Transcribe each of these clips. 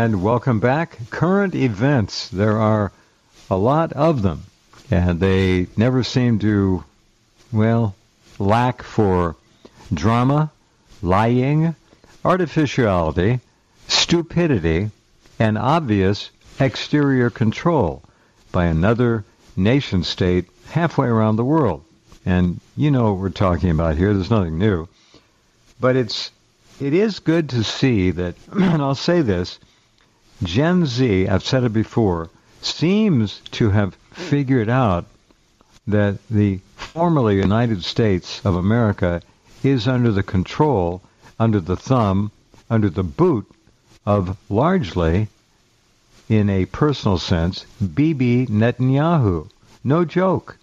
and welcome back. Current events, there are a lot of them, and they never seem to, lack for drama, lying, artificiality, stupidity, and obvious exterior control by another nation-state halfway around the world. And you know what we're talking about here. There's nothing new. But it is good to see that, and I'll say this, Gen Z, I've said it before, seems to have figured out that the formerly United States of America is under the control, under the thumb, under the boot of largely, in a personal sense, Bibi Netanyahu. No joke.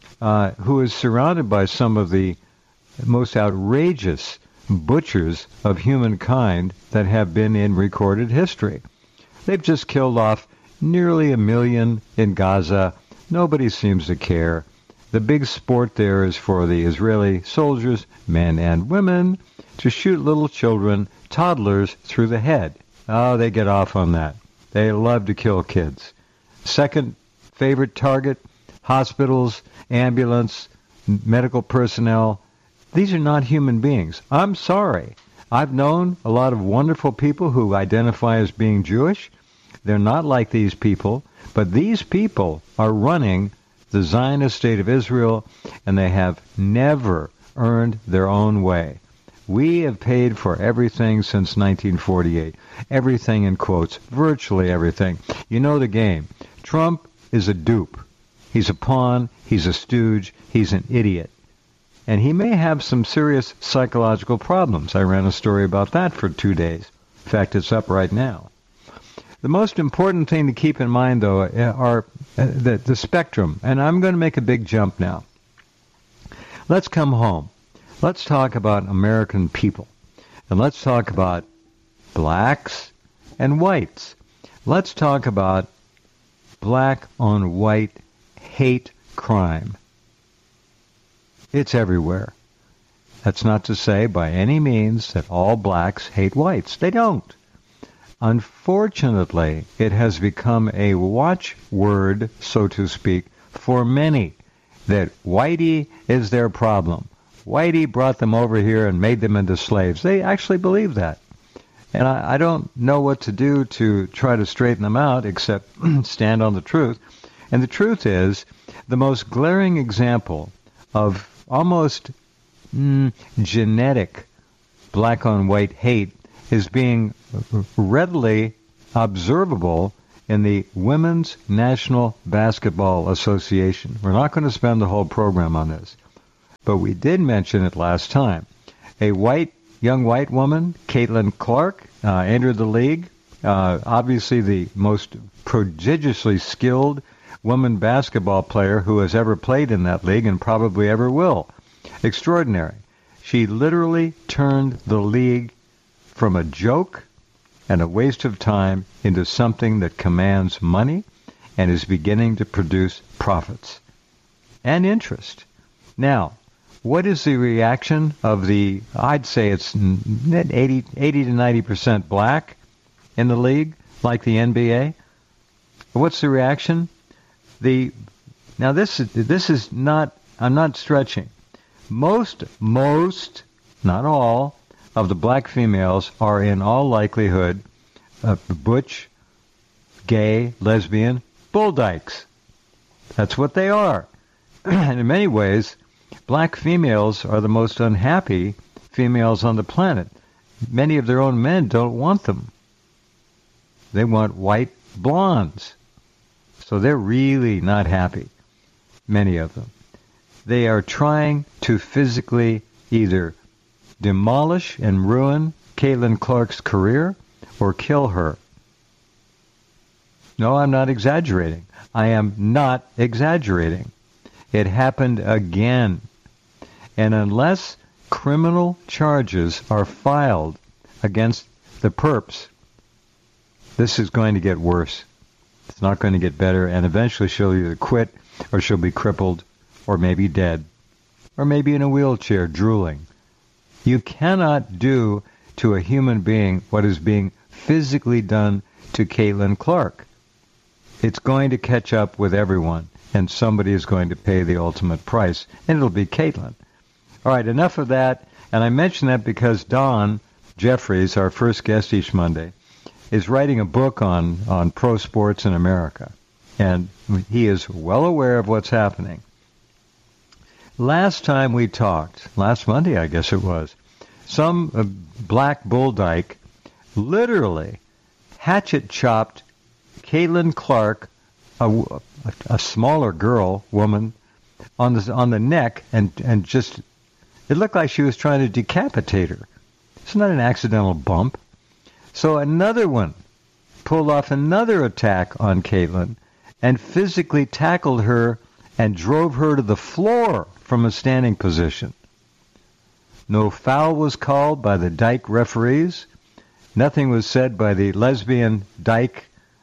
Who is surrounded by some of the most outrageous butchers of humankind that have been in recorded history. They've just killed off nearly 1 million in Gaza. Nobody seems to care. The big sport there is for the Israeli soldiers, men and women, to shoot little children, toddlers, through the head. Oh, they get off on that. They love to kill kids. Second favorite target, hospitals, ambulance, medical personnel. These are not human beings. I'm sorry. I've known a lot of wonderful people who identify as being Jewish. They're not like these people, but these people are running the Zionist state of Israel, and they have never earned their own way. We have paid for everything since 1948. Everything in quotes. Virtually everything. You know the game. Trump is a dupe. He's a pawn. He's a stooge. He's an idiot. And he may have some serious psychological problems. I ran a story about that for 2 days. In fact, it's up right now. The most important thing to keep in mind, though, are the spectrum. And I'm going to make a big jump now. Let's come home. Let's talk about American people. And let's talk about blacks and whites. Let's talk about black on white hate crime. It's everywhere. That's not to say by any means that all blacks hate whites. They don't. Unfortunately, it has become a watchword, so to speak, for many, that whitey is their problem. Whitey brought them over here and made them into slaves. They actually believe that. And I don't know what to do to try to straighten them out except stand on the truth. And the truth is, the most glaring example of almost genetic black-on-white hate is being readily observable in the Women's National Basketball Association. We're not going to spend the whole program on this, but we did mention it last time. A young white woman, Caitlin Clark, entered the league. Obviously the most prodigiously skilled woman basketball player who has ever played in that league and probably ever will. Extraordinary. She literally turned the league from a joke and a waste of time into something that commands money and is beginning to produce profits and interest. Now, what is the reaction of I'd say it's 80 to 90% black in the league, like the NBA? What's the reaction? Now this is not, I'm not stretching. Most, not all, of the black females are in all likelihood butch, gay, lesbian, bull dykes. That's what they are. And in many ways, black females are the most unhappy females on the planet. Many of their own men don't want them. They want white blondes. So they're really not happy, many of them. They are trying to physically either demolish and ruin Caitlin Clark's career or kill her. No, I'm not exaggerating. I am not exaggerating. It happened again. And unless criminal charges are filed against the perps, this is going to get worse. It's not going to get better, and eventually she'll either quit or she'll be crippled or maybe dead or maybe in a wheelchair drooling. You cannot do to a human being what is being physically done to Caitlin Clark. It's going to catch up with everyone, and somebody is going to pay the ultimate price, and it'll be Caitlin. All right, enough of that. And I mention that because Don Jeffries, our first guest each Monday, is writing a book on pro sports in America. And he is well aware of what's happening. Last time we talked, last Monday I guess it was, some black bull dyke literally hatchet-chopped Caitlin Clark, a smaller woman, on the neck, and just, it looked like she was trying to decapitate her. It's not an accidental bump. So another one pulled off another attack on Caitlin and physically tackled her and drove her to the floor from a standing position. No foul was called by the dyke referees. Nothing was said by the lesbian dyke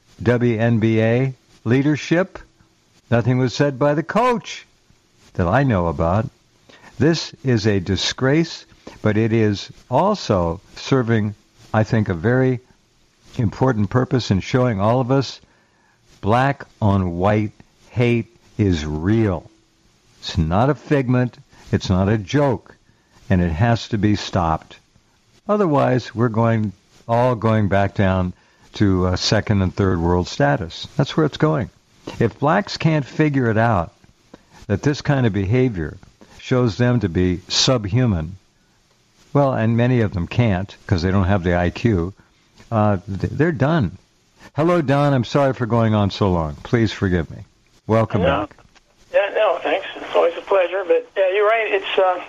WNBA leadership. Nothing was said by the coach that I know about. This is a disgrace, but it is also serving, I think, a very important purpose in showing all of us black on white hate is real. It's not a figment. It's not a joke. And it has to be stopped. Otherwise, we're all going back down to second and third world status. That's where it's going. If blacks can't figure it out, that this kind of behavior shows them to be subhuman, well, and many of them can't because they don't have the IQ, they're done. Hello, Don. I'm sorry for going on so long. Please forgive me. Welcome back. Yeah, no, thanks. It's always a pleasure. But yeah, you're right. It's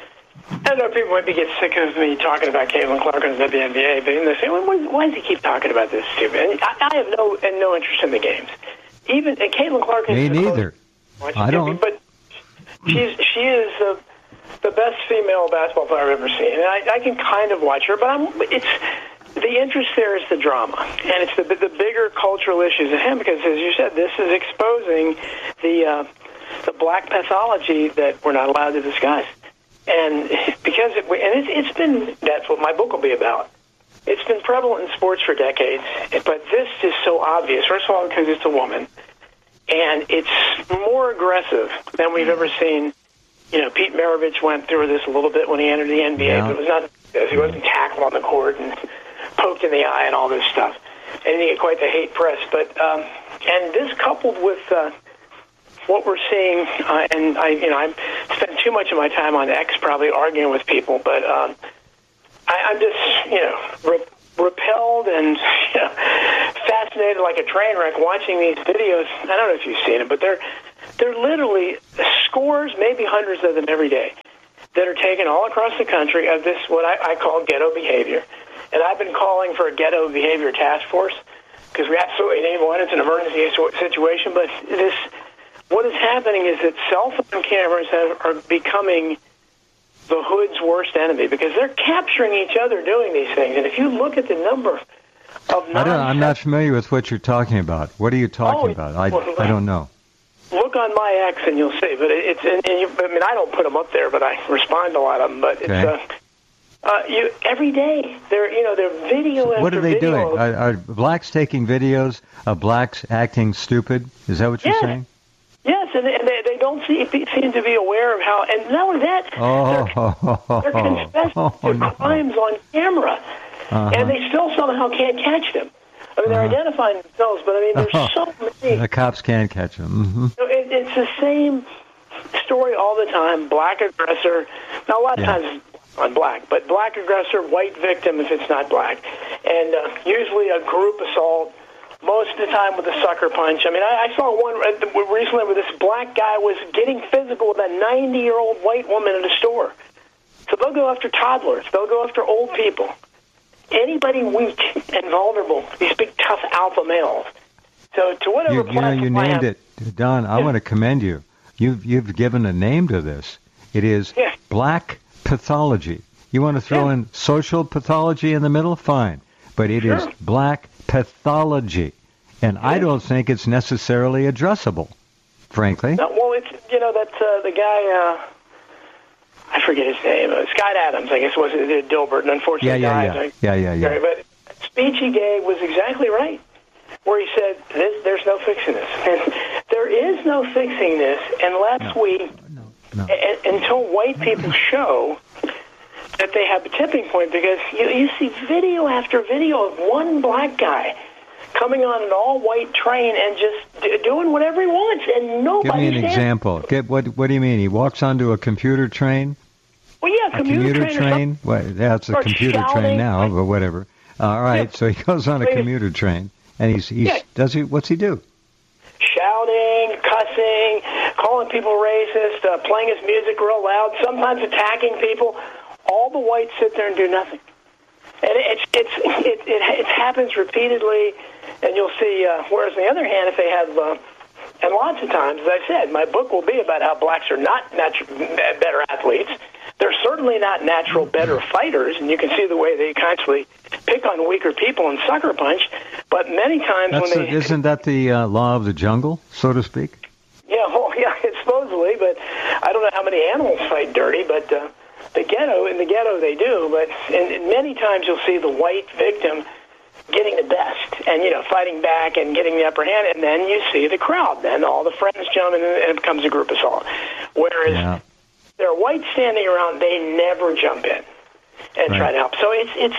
I know people might get sick of me talking about Caitlin Clark and the WNBA, but they say, well, why does he keep talking about this stupid? And I have no interest in the games. Even and Caitlin Clark is me neither. I don't. But she is the best female basketball player I've ever seen, and I can kind of watch her. But it's the interest there is the drama, and it's the bigger cultural issues at hand. Because as you said, this is exposing the black pathology that we're not allowed to discuss. And because it's been, that's what my book will be about. It's been prevalent in sports for decades, but this is so obvious. First of all, because it's a woman, and it's more aggressive than we've ever seen. You know, Pete Maravich went through this a little bit when he entered the NBA, but it was not because he wasn't tackled on the court and poked in the eye and all this stuff. And he didn't get quite the hate press. But and this coupled with what we're seeing, and I spend too much of my time on X probably arguing with people, but I'm just, repelled and fascinated like a train wreck watching these videos. I don't know if you've seen it, but they're literally scores, maybe hundreds of them every day that are taken all across the country of this, what I call ghetto behavior. And I've been calling for a ghetto behavior task force because we absolutely need one. It's an emergency situation, but what is happening is that cell phone cameras are becoming the hood's worst enemy because they're capturing each other doing these things. And if you look at the number of I'm not familiar with what you're talking about. What are you talking about? I don't know. Look on my X and you'll see. But I don't put them up there, but I respond to a lot of them. But it's every day they're video after video. What are they doing? Are blacks taking videos of blacks acting stupid? Is that what you're saying? Yes, and they don't seem to be aware of how, and not only that, they're confessing to crimes on camera, and they still somehow can't catch them. I mean, they're identifying themselves, but I mean, there's so many. The cops can't catch them. Mm-hmm. It's the same story all the time. Black aggressor. Now, a lot of times on black, but black aggressor, white victim if it's not black, and usually a group assault. Most of the time with a sucker punch. I mean, I saw one recently where this black guy was getting physical with a 90-year-old white woman in a store. So they'll go after toddlers. They'll go after old people. Anybody weak and vulnerable, these big, tough alpha males. So to whatever platform you named it. Don, I want to commend you. You've given a name to this. It is black pathology. You want to throw in social pathology in the middle? Fine. But it is black pathology, and I don't think it's necessarily addressable, frankly. No, well, it's that's the guy. I forget his name. Scott Adams, I guess, was Dilbert, and unfortunately died. Yeah. But speech he gave was exactly right. where he said, there's no fixing this. And there is no fixing this unless until white people show that they have a tipping point, because you see video after video of one black guy coming on an all-white train and just doing whatever he wants, and nobody. Give me an example. What do you mean? He walks onto a computer train? Well, yeah, commuter train. Well, that's a computer train now, but whatever. All right, so he goes on a commuter train, and what's he do? Shouting, cussing, calling people racist, playing his music real loud, sometimes attacking people. All the whites sit there and do nothing. And it happens repeatedly, and you'll see, whereas on the other hand, if they have, and lots of times, as I said, my book will be about how blacks are not better athletes. They're certainly not natural better fighters, and you can see the way they constantly pick on weaker people and sucker punch. But many times isn't that the law of the jungle, so to speak? Yeah, well, yeah, it's supposedly, but I don't know how many animals fight dirty, but in the ghetto they do. But and many times you'll see the white victim getting the best and, fighting back and getting the upper hand, and then you see the crowd. Then all the friends jump in, and it becomes a group assault. Whereas there are whites standing around, they never jump in and try to help. So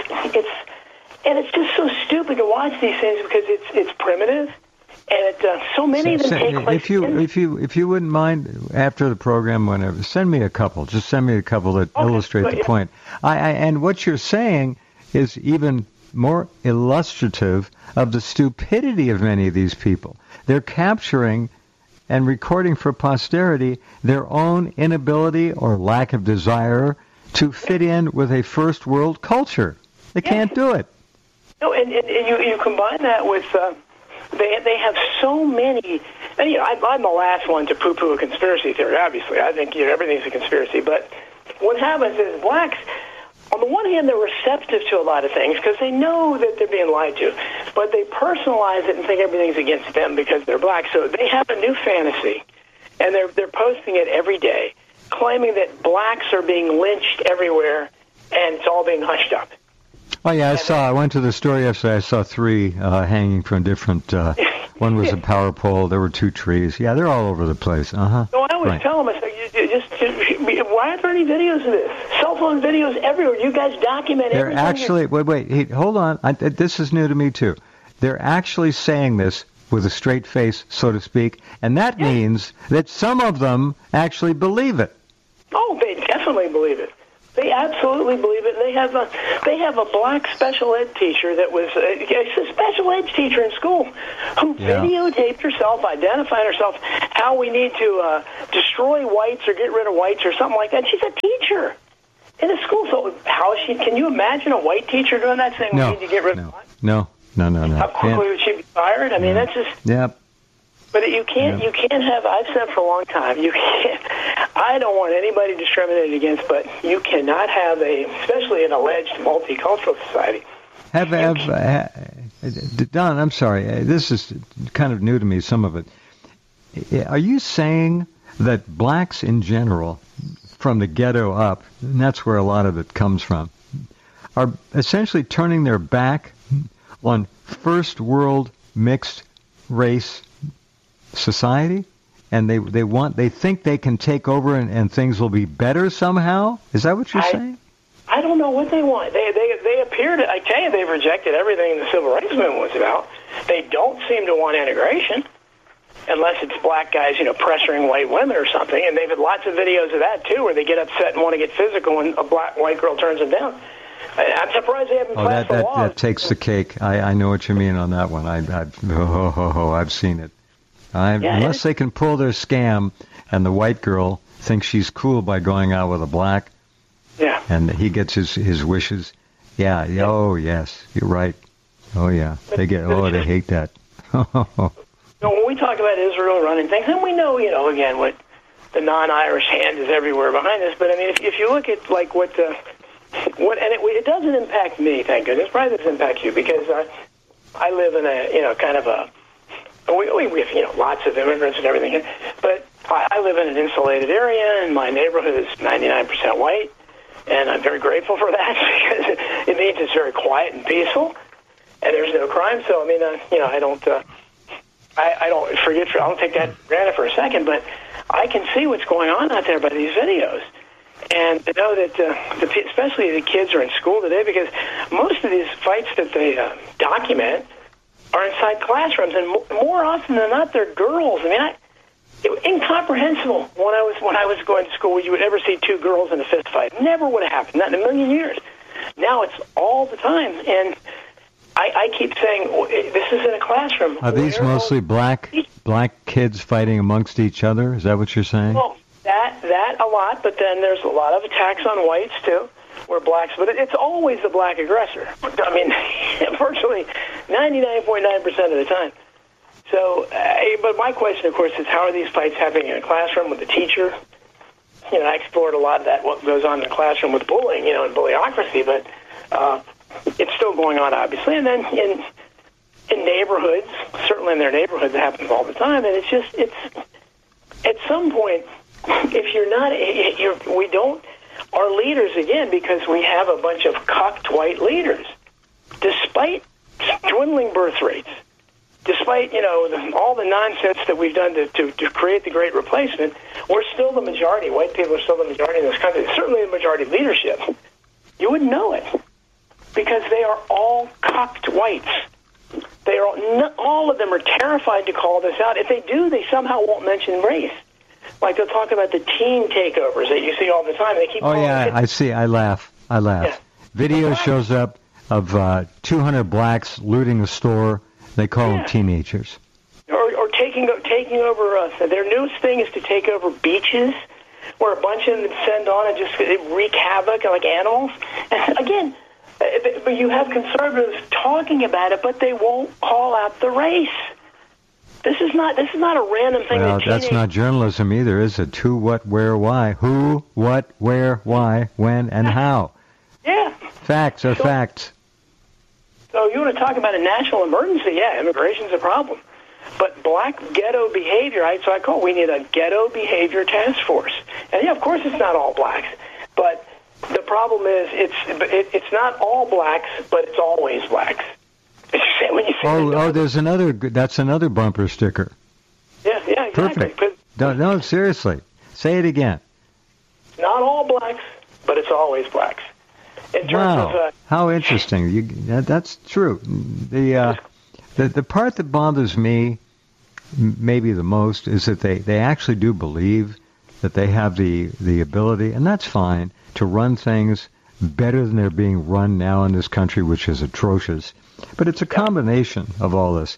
it's just so stupid to watch these things because it's primitive, and so many of them take place. If you wouldn't mind, after the program, whenever, send me a couple. Just send me a couple that illustrate the point. And what you're saying is even more illustrative of the stupidity of many of these people. They're capturing and recording for posterity their own inability or lack of desire to fit in with a first world culture. They can't do it. No, and you combine that with they have so many. And I'm the last one to poo-poo a conspiracy theory. Obviously, I think everything's a conspiracy. But what happens is blacks, on the one hand, they're receptive to a lot of things because they know that they're being lied to, but they personalize it and think everything's against them because they're black. So they have a new fantasy, and they're posting it every day, claiming that blacks are being lynched everywhere, and it's all being hushed up. Oh yeah, I went to the store yesterday. I saw 3 hanging from different. One was a power pole. There were 2 trees. Yeah, they're all over the place. No, I always tell them, I say, why aren't there any videos of this? Cell phone videos everywhere. You guys document everything. They're actually wait, hold on. This is new to me too. They're actually saying this with a straight face, so to speak, and that means that some of them actually believe it. Oh, they definitely believe it. They absolutely believe it. They have a black special ed teacher that was a special ed teacher in school who videotaped herself, identifying herself, how we need to destroy whites or get rid of whites or something like that. She's a teacher in a school. So how is she? Can you imagine a white teacher doing that, saying we need to get rid of whites? No. How quickly would she be fired? I mean, that's just. Yep. But you can't have, I've said for a long time, I don't want anybody discriminated against, but you cannot have especially an alleged multicultural society. Don, I'm sorry, this is kind of new to me, some of it. Are you saying that blacks in general, from the ghetto up, and that's where a lot of it comes from, are essentially turning their back on first world mixed race society, and they think they can take over and things will be better somehow? Is that what you're saying? I don't know what they want. They appear to. I tell you, they've rejected everything the civil rights movement was about. They don't seem to want integration, unless it's black guys, pressuring white women or something. And they've had lots of videos of that too, where they get upset and want to get physical when a white girl turns them down. I'm surprised they haven't passed the law. That takes the cake. I know what you mean on that one. I've seen it. Unless they can pull their scam, and the white girl thinks she's cool by going out with a black, and he gets his wishes. Yeah. Oh yes, you're right. Oh yeah, they hate that. When we talk about Israel running things, and we know, again, what the non-Irish hand is everywhere behind this. But I mean, if you look at like what it doesn't impact me, thank goodness. Probably doesn't impact you because I live in a kind of a. We have lots of immigrants and everything, but I live in an insulated area, and my neighborhood is 99% white, and I'm very grateful for that because it means it's very quiet and peaceful. and there's no crime. So I mean, I don't take that for granted for a second, but I can see what's going on out there by these videos. And to know that, especially the kids are in school today, because most of these fights that they document are inside classrooms, and more often than not, they're girls. I mean, it was incomprehensible when I was going to school you would ever see two girls in a fist fight. Never would have happened, not in a million years. Now it's all the time, and I keep saying this is in a classroom. Are these mostly black kids fighting amongst each other? Is that what you're saying? Well, that a lot, but then there's a lot of attacks on whites too, where blacks. But it's always the black aggressor. I mean, virtually 99.9% of the time. So, but my question, of course, is how are these fights happening in a classroom with the teacher? You know, I explored a lot of that, what goes on in the classroom with bullying, and bullyocracy, but it's still going on, obviously. And then in neighborhoods, certainly in their neighborhoods, it happens all the time. And it's at some point, if you're not, we don't, our leaders, again, because we have a bunch of cucked white leaders, despite dwindling birth rates, despite, all the nonsense that we've done to create the great replacement, we're still the majority. White people are still the majority in this country, certainly the majority leadership. You wouldn't know it because they are all cucked whites. They are all of them are terrified to call this out. If they do, they somehow won't mention race. Like they'll talk about the teen takeovers that you see all the time. They keep. Oh yeah, I see. I laugh. Yeah. Video shows up of 200 blacks looting a store. They call them teenagers. Or taking over. Their newest thing is to take over beaches, where a bunch of them send on and just wreak havoc like animals. And again, but you have conservatives talking about it, but they won't call out the race. This is not a random thing. Well, that's not journalism either, is it? Who, what, where, why? Who, what, where, why, when, and how? Yeah. Facts are facts. So you want to talk about a national emergency? Yeah, immigration's a problem. But black ghetto behavior, we need a ghetto behavior task force. And yeah, of course it's not all blacks. But the problem is it's not all blacks, but it's always blacks. That's another bumper sticker. Yeah, exactly. Perfect. No, seriously. Say it again. Not all blacks, but it's always blacks. Wow, how interesting. That's true. The part that bothers me maybe the most is that they actually do believe that they have the ability, and that's fine, to run things better than they're being run now in this country, which is atrocious. But it's a combination of all this.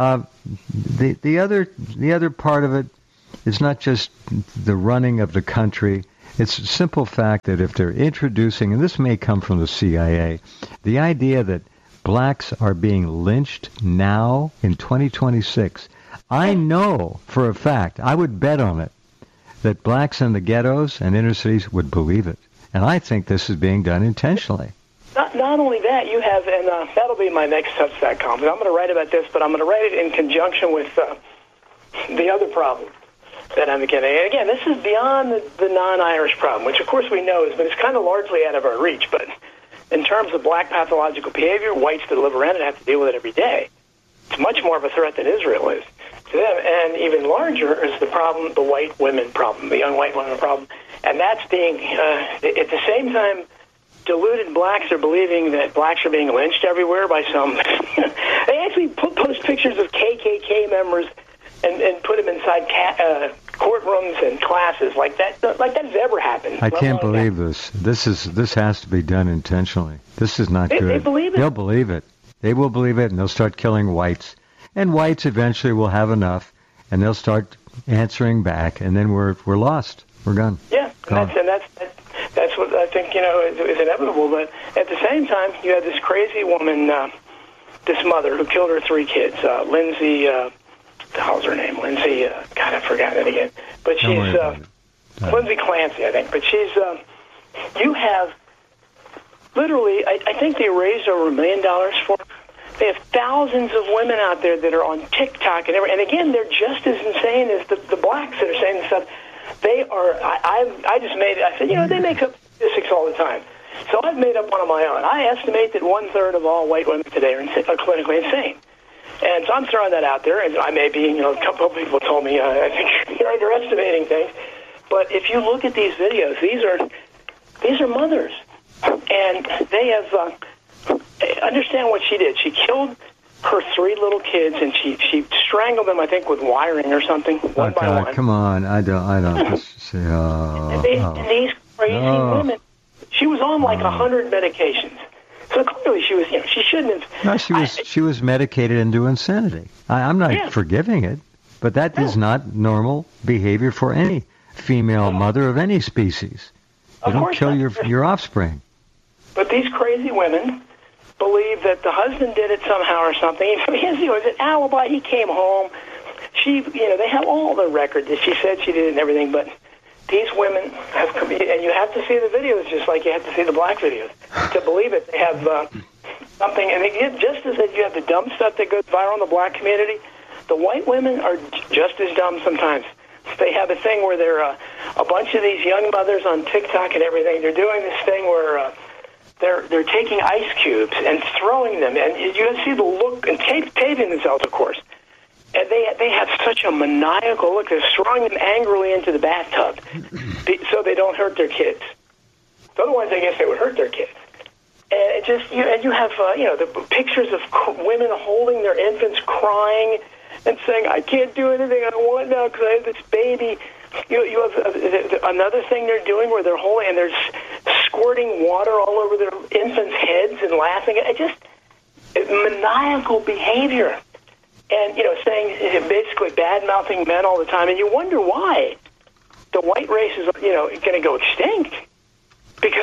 The other part of it is not just the running of the country. It's a simple fact that if they're introducing, and this may come from the CIA, the idea that blacks are being lynched now in 2026, I know for a fact, I would bet on it, that blacks in the ghettos and inner cities would believe it. And I think this is being done intentionally. Not only that, you have, and that'll be my next Substack column. I'm going to write about this, but I'm going to write it in conjunction with the other problem that I'm getting. And again, this is beyond the non-Irish problem, which of course we know is, but it's kind of largely out of our reach. But in terms of black pathological behavior, whites that live around it have to deal with it every day. It's much more of a threat than Israel is to them. And even larger is the problem, the white women problem, the young white women problem. And that's being, at the same time, deluded blacks are believing that blacks are being lynched everywhere by some. They actually post pictures of KKK members and put them inside courtrooms and classes like that has ever happened. I can't believe this. This has to be done intentionally. This is not good. They believe it. They'll believe it. They will believe it, and they'll start killing whites. And whites eventually will have enough, and they'll start answering back, and then we're lost. We're gone. Yeah, that's what I think is inevitable. But at the same time, you have this crazy woman, this mother who killed her 3 kids, Lindsay. How's her name? Lindsay. God, I've forgotten it again. But she's Lindsay Clancy, I think. But she's. You have literally. I think they raised over $1 million for her. They have thousands of women out there that are on TikTok and again, they're just as insane as the blacks that are saying this stuff. They are. I just made it. I said, they make up statistics all the time. So I've made up one of my own. I estimate that 1/3 of all white women today are clinically insane. And so I'm throwing that out there, and I may be, a couple of people told me, I think you're underestimating things. But if you look at these videos, these are mothers. And they have, understand what she did. She killed her 3 little kids, and she strangled them, I think, with wiring or something, one by one. Come on, I don't. Just say, and these crazy women, she was on like 100 medications. So clearly she was, she shouldn't have. No, she was medicated into insanity. I'm not forgiving it, but that is not normal behavior for any female mother of any species. You don't kill your offspring. But these crazy women believe that the husband did it somehow or something. It was an alibi. He came home. They have all the records that she said she did and everything, but these women have, and you have to see the videos just like you have to see the black videos to believe it. They have something, and just as you have the dumb stuff that goes viral in the black community, the white women are just as dumb sometimes. They have a thing where they're a bunch of these young mothers on TikTok and everything. They're doing this thing where they're taking ice cubes and throwing them, and you see the look and taping themselves, of course. And they have such a maniacal look. They're throwing them angrily into the bathtub so they don't hurt their kids. Otherwise, I guess they would hurt their kids. And you have the pictures of women holding their infants, crying and saying, "I can't do anything I want now because I have this baby." You have another thing they're doing where they're holding and they're squirting water all over their infants' heads and laughing. It's maniacal behavior. And, saying, basically bad-mouthing men all the time. And you wonder why the white race is, going to go extinct. Because,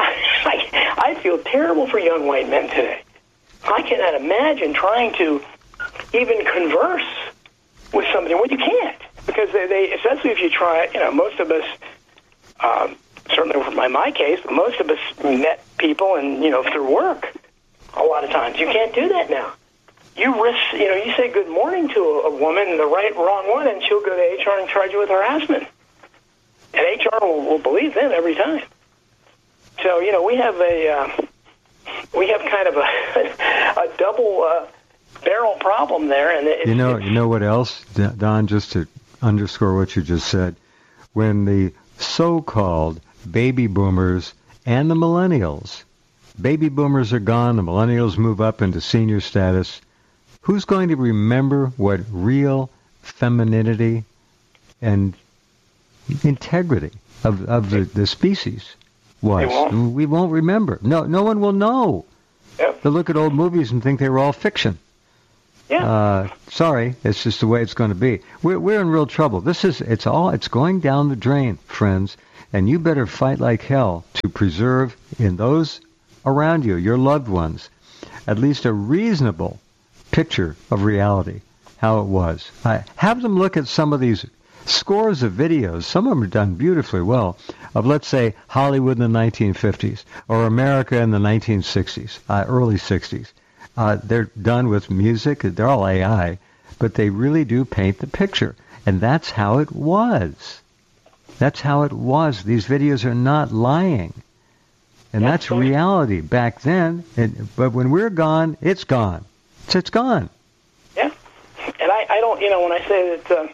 I feel terrible for young white men today. I cannot imagine trying to even converse with somebody. Well, you can't. Because they especially if you try, most of us, certainly for my case, most of us met people and, through work a lot of times. You can't do that now. You risk, you say good morning to a woman, the wrong one, and she'll go to HR and charge you with harassment. And HR will believe them every time. So, we have kind of a double barrel problem there. And you know what else, Don, just to underscore what you just said, when the so-called baby boomers and the millennials, baby boomers are gone, the millennials move up into senior status, who's going to remember what real femininity and integrity of the species was? We won't remember. No one will know. Yep. They'll look at old movies and think they were all fiction. Yeah. Sorry, it's just the way it's going to be. We're in real trouble. It's going down the drain, friends, and you better fight like hell to preserve in those around you, your loved ones, at least a reasonable picture of reality, how it was. Have them look at some of these scores of videos. Some of them are done beautifully well, of, let's say, Hollywood in the 1950s or America in the 1960s, early 60s. They're done with music. They're all AI, but they really do paint the picture. And that's how it was. That's how it was. These videos are not lying. And that's reality back then. But when we're gone, it's gone. It's gone. Yeah. And I don't, when I say that,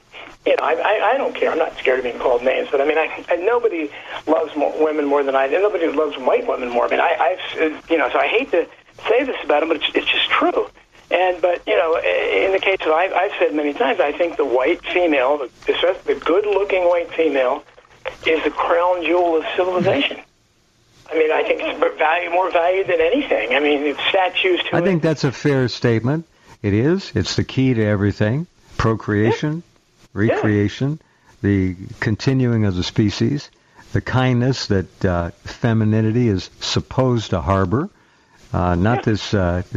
I don't care. I'm not scared of being called names. But, nobody loves women more than I do. Nobody loves white women more. So I hate to say this about them, but it's just true. But in the case of, I've said many times, I think the white female, the good-looking white female, is the crown jewel of civilization. I think it's more valued than anything. It's statues to I think that's a fair statement. It is. It's the key to everything. Procreation, recreation, the continuing of the species, the kindness that femininity is supposed to harbor. Not this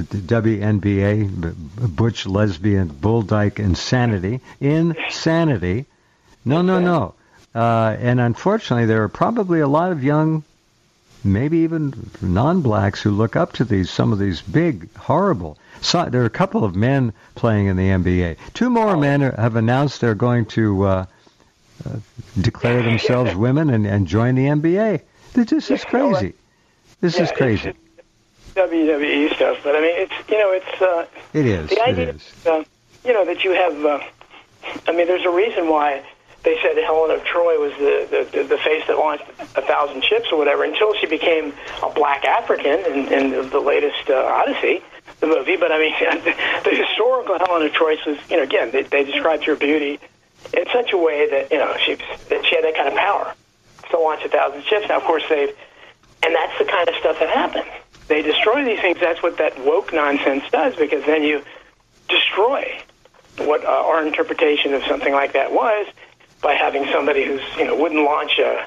WNBA, butch, lesbian, bull dyke insanity. Insanity. No. And unfortunately, there are probably a lot of young, maybe even non-blacks, who look up to some of these big, horrible. There are a couple of men playing in the NBA. 2 more men have announced they're going to declare themselves women and join the NBA. This is crazy. This is crazy. It's WWE stuff, but I mean, it's it is. The idea it is. That you have. I mean, there's a reason why they said Helen of Troy was the face that launched 1,000 ships or whatever until she became a black African in the latest Odyssey, the movie. But I mean, the historical Helen of Troy was, again, they described her beauty in such a way that she had that kind of power to launch 1,000 ships. Now, of course, and that's the kind of stuff that happened. They destroy these things. That's what that woke nonsense does, because then you destroy what our interpretation of something like that was by having somebody who's wouldn't launch a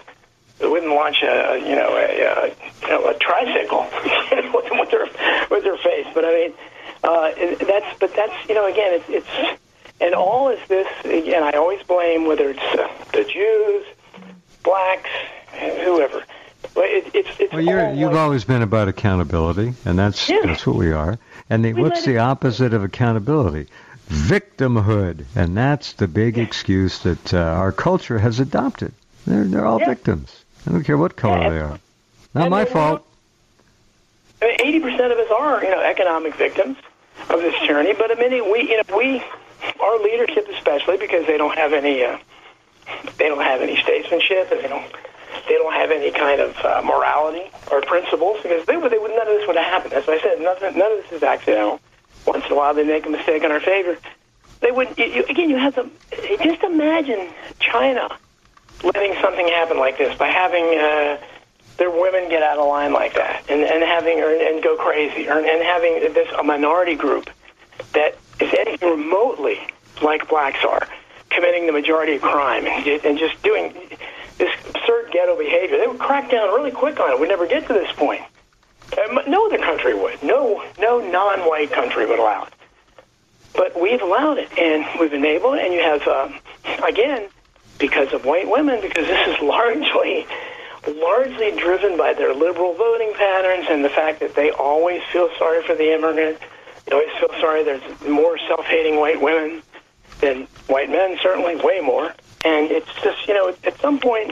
tricycle with her face. But I mean, that's again, it's and all is this again. I always blame whether it's the Jews, blacks, whoever. It's well, you've always been about accountability, and that's what we are. And what's the opposite of accountability? Victimhood, and that's the big excuse that our culture has adopted. They're all victims. I don't care what color they are. Not my fault. 80% of us are, economic victims of this tyranny. But I mean, our leadership, especially because they don't have any statesmanship, and they don't have any kind of morality or principles, because none of this would have happened. As I said, none of this is accidental. Once in a while, they make a mistake in our favor. They would again. You have to just imagine China letting something happen like this by having their women get out of line like that, and go crazy, and having a minority group that is anything remotely like blacks are, committing the majority of crime and just doing this absurd ghetto behavior. They would crack down really quick on it. We'd never get to this point. No other country would. No non-white country would allow it. But we've allowed it, and we've enabled it, and you have, again, because of white women, because this is largely driven by their liberal voting patterns and the fact that they always feel sorry for the immigrant. They always feel sorry. There's more self-hating white women than white men, certainly, way more. And it's just, at some point,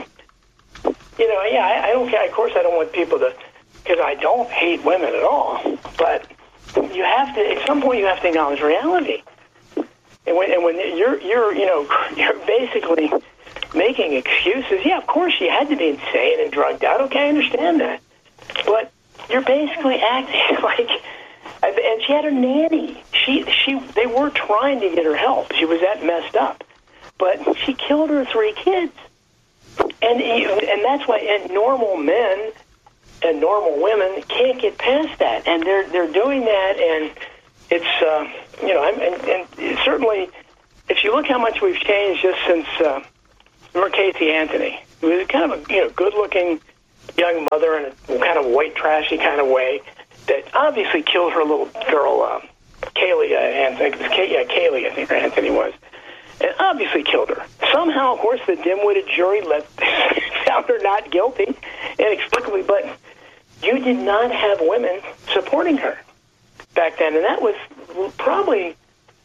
I don't care. Of course, I don't want people to, because I don't hate women at all, but you have to, at some point, you have to acknowledge reality. And when you're basically making excuses, of course she had to be insane and drugged out. Okay, I understand that. But you're basically acting like, and she had her nanny. They were trying to get her help. She was that messed up. But she killed her 3 kids. And that's why, and normal men and normal women can't get past that, and they're doing that, and it's and certainly, if you look how much we've changed just since remember Casey Anthony, who was kind of a good-looking young mother in a kind of white trashy kind of way that obviously killed her little girl Kaylee Anthony. Kaylee, I think her Anthony was. And obviously killed her. Somehow, of course, the dim-witted jury found her not guilty, inexplicably, but you did not have women supporting her back then. And that was probably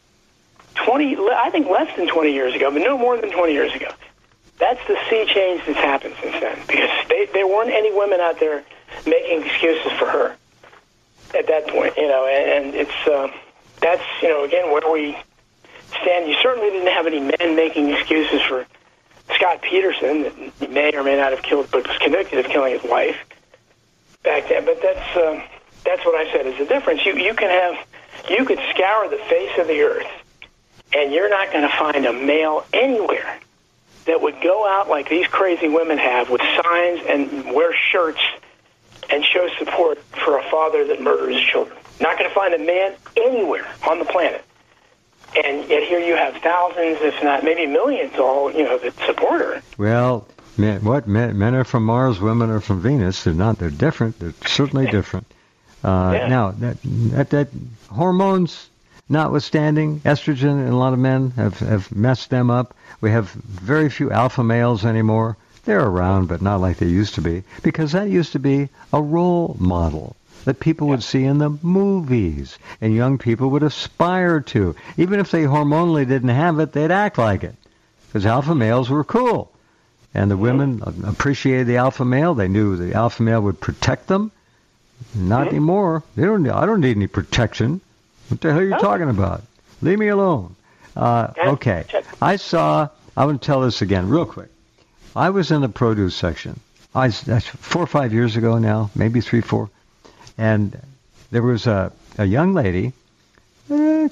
20, I think less than 20 years ago, but no more than 20 years ago. That's the sea change that's happened since then, because there weren't any women out there making excuses for her at that point, and it's, that's, again, where we stand. You certainly didn't have any men making excuses for Scott Peterson that he may or may not have killed, but was convicted of killing his wife back then. But that's what I said is the difference. You could scour the face of the earth, and you're not going to find a male anywhere that would go out like these crazy women have with signs and wear shirts and show support for a father that murders his children. Not going to find a man anywhere on the planet. And yet here you have thousands, if not maybe millions, all that support her. Well, men are from Mars, women are from Venus. They're not. They're different. They're certainly different. Now that hormones notwithstanding, estrogen in a lot of men have messed them up. We have very few alpha males anymore. They're around, but not like they used to be, because that used to be a role model that people would see in the movies, and young people would aspire to. Even if they hormonally didn't have it, they'd act like it, because alpha males were cool. And the women appreciated the alpha male. They knew the alpha male would protect them. Not anymore. I don't need any protection. What the hell are you talking about? Leave me alone. Okay. I want to tell this again real quick. I was in the produce section. That's 4 or 5 years ago now, maybe 3, 4. And there was a young lady, 5'6",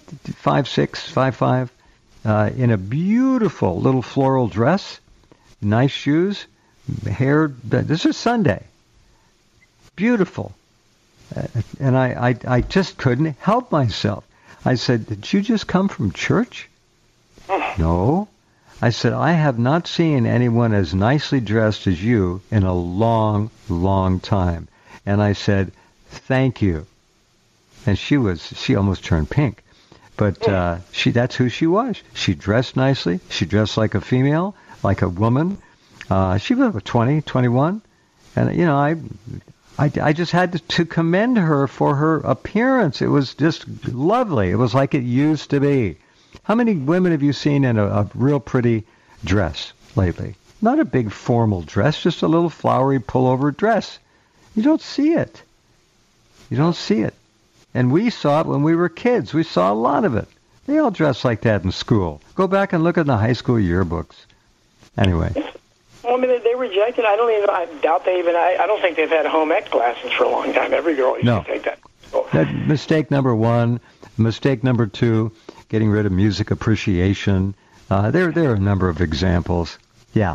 5'5", in a beautiful little floral dress, nice shoes, hair. This is Sunday. Beautiful. And I just couldn't help myself. I said, did you just come from church? No. I said, I have not seen anyone as nicely dressed as you in a long, long time. And I said, thank you. And she almost turned pink. But that's who she was. She dressed nicely. She dressed like a female, like a woman. She was 20, 21. And, I just had to commend her for her appearance. It was just lovely. It was like it used to be. How many women have you seen in a real pretty dress lately? Not a big formal dress, just a little flowery pullover dress. You don't see it. You don't see it. And we saw it when we were kids. We saw a lot of it. They all dress like that in school. Go back and look at the high school yearbooks. Anyway. Well, I mean, they rejected. I doubt they even. I don't think they've had home ec classes for a long time. Every girl used to take that. Mistake number 1. Mistake number 2. Getting rid of music appreciation. There are a number of examples. Yeah.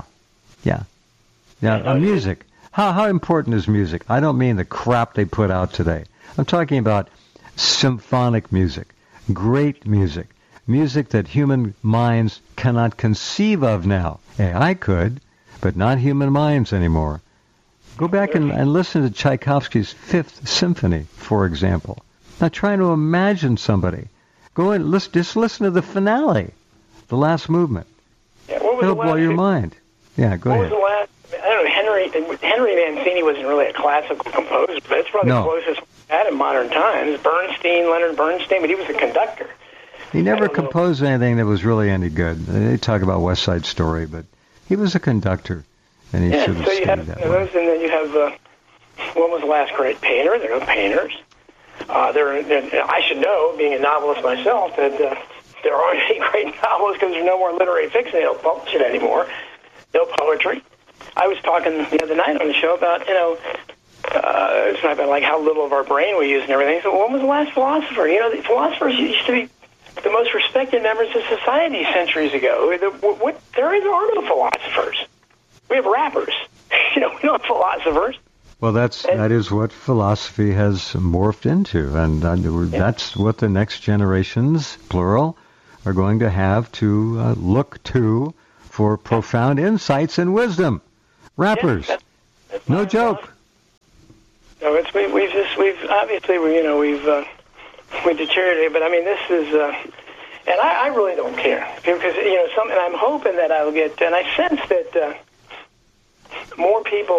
Music. How important is music? I don't mean the crap they put out today. I'm talking about symphonic music, great music, music that human minds cannot conceive of now. Hey, I could, but not human minds anymore. Go back and listen to Tchaikovsky's Fifth Symphony, for example. Now try to imagine somebody. Go and just listen to the finale, the last movement. Yeah, it'll blow your mind. Yeah, go ahead. What was the last? I don't know. Henry Mancini wasn't really a classical composer, but it's probably the closest we had in modern times. Leonard Bernstein, but he was a conductor. He never composed anything that was really any good. They talk about West Side Story, but he was a conductor, and he should have stayed that way. Those, and then you have, when was the last great painter? There are no painters. I should know, being a novelist myself, that there aren't any great novelists because there's no more literary fiction. They don't publish it anymore. No poetry. I was talking the other night on the show about, it's not about like how little of our brain we use and everything. So when was the last philosopher? The philosophers used to be the most respected members of society centuries ago. There are no philosophers. We have rappers. We don't have philosophers. Well, that is what philosophy has morphed into, and that's what the next generations, plural, are going to have to look to for profound insights and wisdom. Rappers, that's no joke. No, we've obviously we've deteriorated, but I mean this is, and I really don't care because and I'm hoping that I'll get, and I sense that. More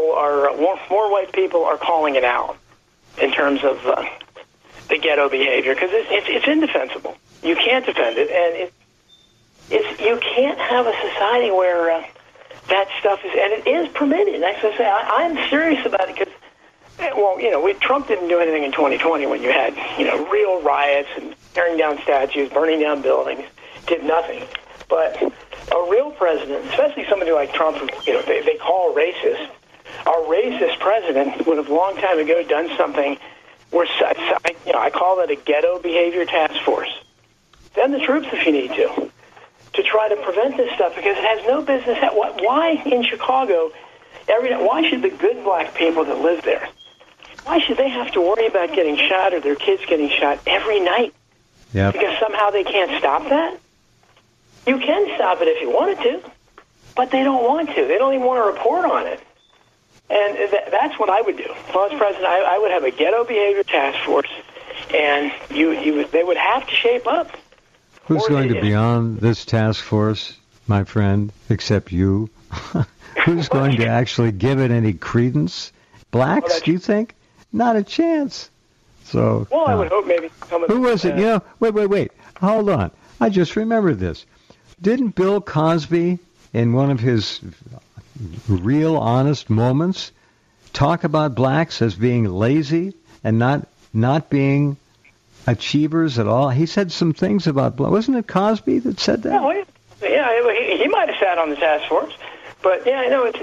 white people are calling it out in terms of the ghetto behavior because it's indefensible. You can't defend it, and you can't have a society where that stuff is, and it is permitted. I have to say, I'm serious about it because, Trump didn't do anything in 2020 when you had real riots and tearing down statues, burning down buildings, did nothing, but. A real president, especially somebody like Trump, who they call racist, a racist president would have long time ago done something where I call it a ghetto behavior task force. Send the troops if you need to try to prevent this stuff because it has no business. Why in Chicago? Why should the good black people that live there? Why should they have to worry about getting shot or their kids getting shot every night? Yep. Because somehow they can't stop that. You can stop it if you wanted to, but they don't want to. They don't even want to report on it. And that's what I would do. If I was president, I would have a ghetto behavior task force, and they would have to shape up. Who's going to be on this task force, my friend, except you? Who's going to actually give it any credence? Blacks, do you think? Not a chance. So. Well, I would hope maybe some of Who was it? Wait. Hold on. I just remembered this. Didn't Bill Cosby, in one of his real honest moments, talk about blacks as being lazy and not being achievers at all. He said some things about, wasn't it Cosby that said that? No, he might have sat on the task force, but yeah, I know it's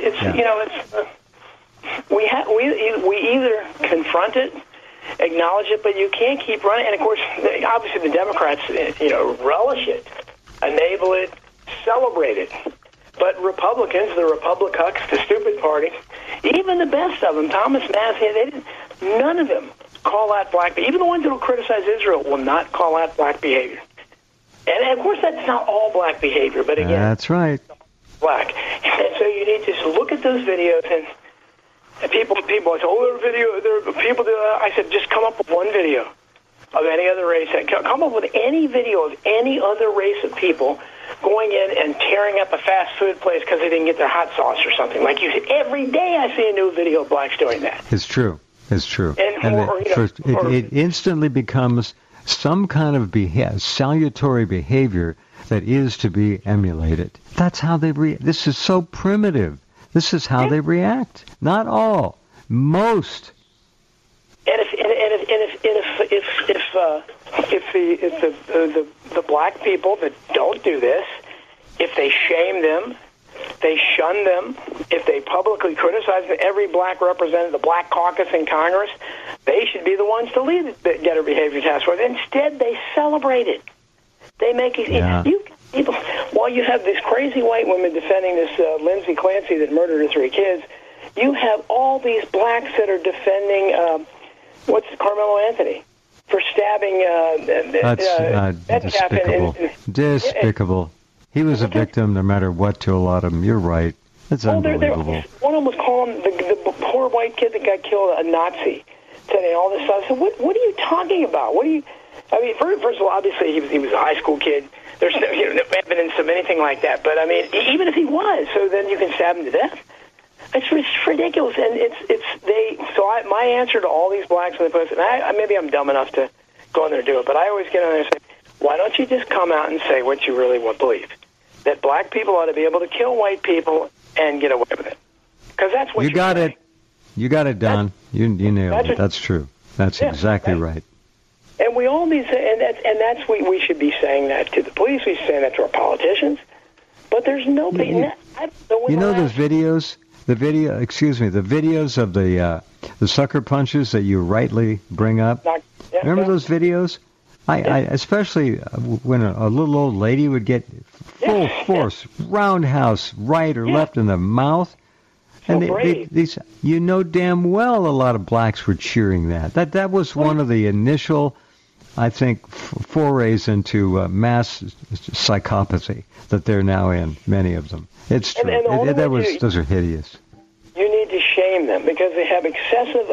we either confront it, acknowledge it, but you can't keep running. And of course, obviously the Democrats, relish it, enable it, celebrate it. But Republicans, the Republicucks, the stupid party, even the best of them, Thomas Massie, none of them call out black behavior. Even the ones that will criticize Israel will not call out black behavior. And of course, that's not all black behavior, but again, that's right. Black. And so you need to look at those videos, and people say, there are people. I said, just come up with one video of any other race. Come up with any video of any other race of people going in and tearing up a fast food place because they didn't get their hot sauce or something. Like you said, every day I see a new video of blacks doing that. It's true. It instantly becomes some kind of salutary behavior that is to be emulated. That's how they This is so primitive. This is how they react. Not all, most. And if the black people that don't do this, if they shame them, they shun them, if they publicly criticize them, every black representative, the Black Caucus in Congress, they should be the ones to lead the Getter Behavior Task Force. Instead, they celebrate it. They make it. Yeah. While you have these crazy white women defending this Lindsay Clancy that murdered her 3 kids, you have all these blacks that are defending Carmelo Anthony for stabbing. That's despicable. Despicable. He was a victim, no matter what, to a lot of them. You're right. That's unbelievable. One of them was calling the poor white kid that got killed a Nazi, saying all this stuff. So what are you talking about? First of all, obviously he was a high school kid. There's no evidence of anything like that. But I mean, even if he was, so then you can stab him to death. It's ridiculous, and my answer to all these blacks in the post, and maybe I'm dumb enough to go in there and do it, but I always get on there and say, why don't you just come out and say what you really believe? That black people ought to be able to kill white people and get away with it. Because that's what you got it. You got it, Don. You nailed it. That's true. That's exactly right. And we all need to, and that's we should be saying that to the police. We should be saying that to our politicians. But there's nobody. I don't know those videos. The videos of the sucker punches that you rightly bring up. Remember those videos? I especially when a little old lady would get full force roundhouse right or left in the mouth, and these damn well a lot of blacks were cheering that. That was one of the initial, I think, forays into mass psychopathy that they're now in. Many of them. It's true. Those are hideous. You need to shame them because they have excessive